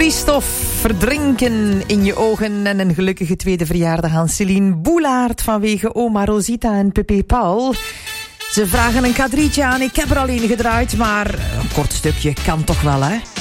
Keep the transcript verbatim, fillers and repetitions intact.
Christophe, verdrinken in je ogen. En een gelukkige tweede verjaardag aan Céline Boulaert vanwege oma Rosita en Pepe Paul. Ze vragen een kadrietje aan, ik heb er al een gedraaid, maar een kort stukje kan toch wel, hè?